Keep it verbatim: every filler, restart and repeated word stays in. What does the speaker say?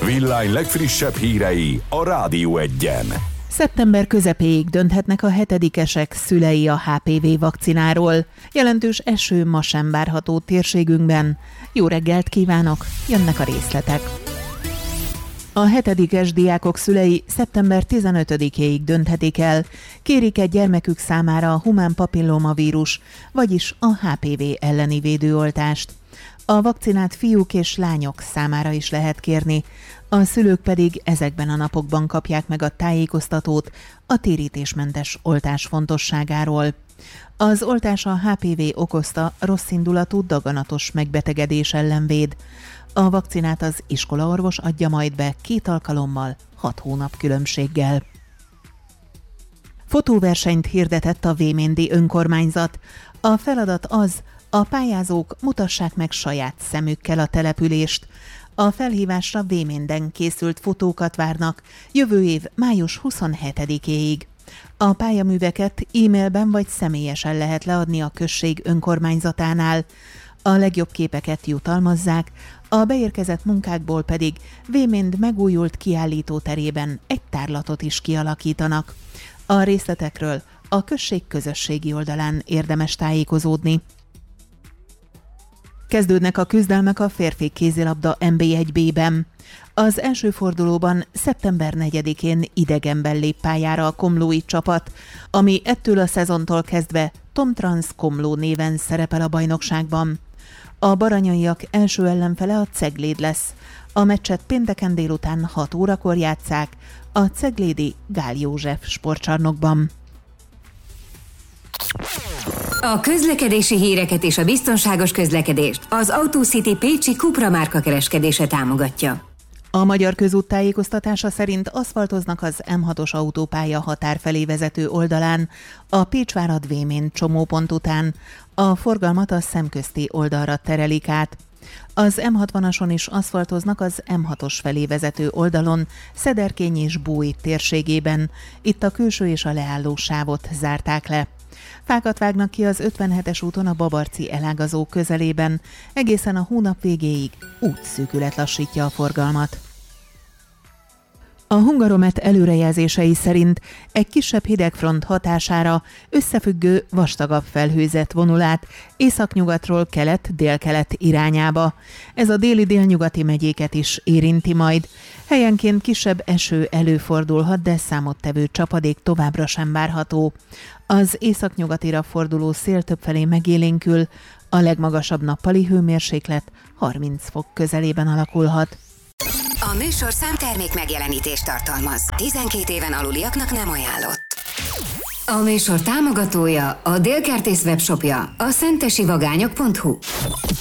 Villány legfrissebb hírei a Rádió Egyen. Szeptember közepéig dönthetnek a hetedikesek szülei a há pé vé vakcináról. Jelentős eső ma sem várható térségünkben. Jó reggelt kívánok, jönnek a részletek. A hetedikes diákok szülei szeptember tizenötödikéig dönthetik el, kérik-e gyermekük számára a humán papillomavírus, vagyis a há pé vé elleni védőoltást. A vakcinát fiúk és lányok számára is lehet kérni, a szülők pedig ezekben a napokban kapják meg a tájékoztatót a térítésmentes oltás fontosságáról. Az oltás a há pé vé okozta rosszindulatú daganatos megbetegedés ellen véd. A vakcinát az iskolaorvos adja majd be két alkalommal, hat hónap különbséggel. Fotóversenyt hirdetett a Véméndi önkormányzat. A feladat az, a pályázók mutassák meg saját szemükkel a települést. A felhívásra Véménden készült fotókat várnak jövő év május huszonhetedikéig. A pályaműveket e-mailben vagy személyesen lehet leadni a község önkormányzatánál. A legjobb képeket jutalmazzák, a beérkezett munkákból pedig Véménd megújult kiállítóterében egy tárlatot is kialakítanak. A részletekről a község közösségi oldalán érdemes tájékozódni. Kezdődnek a küzdelmek a férfi kézilabda en bé egy bé-ben. Az első fordulóban szeptember negyedikén idegenben lép pályára a komlói csapat, ami ettől a szezontól kezdve Tomtrans Komló néven szerepel a bajnokságban. A baranyaiak első ellenfele a Cegléd lesz. A meccset pénteken délután hat órakor játsszák a ceglédi Gál József sportcsarnokban. A közlekedési híreket és a biztonságos közlekedést az Autocity Pécsi Cupra márka kereskedése támogatja. A Magyar Közút tájékoztatása szerint aszfaltoznak az em hatos autópálya határ felé vezető oldalán, a Pécsvárad-Vémény csomópont után. A forgalmat a szemközti oldalra terelik át. Az em hatvanason is aszfaltoznak az em hatos felé vezető oldalon, Szederkény és Búj térségében. Itt a külső és a leálló sávot zárták le. Fákat vágnak ki az ötvenhetes úton a Babarci elágazó közelében, egészen a hónap végéig útszűkület lassítja a forgalmat. A Hungaromet előrejelzései szerint egy kisebb hidegfront hatására összefüggő, vastagabb felhőzet vonul át északnyugatról kelet-délkelet irányába. Ez a déli-délnyugati megyéket is érinti majd. Helyenként kisebb eső előfordulhat, de számottevő csapadék továbbra sem várható. Az északnyugatira forduló szél többfelé megélénkül, a legmagasabb nappali hőmérséklet harminc fok közelében alakulhat. A műsor számtermék megjelenítést tartalmaz. tizenkét éven aluliaknak nem ajánlott. A műsor támogatója, a Délkertész webshopja, a szentesivagányok pont hu.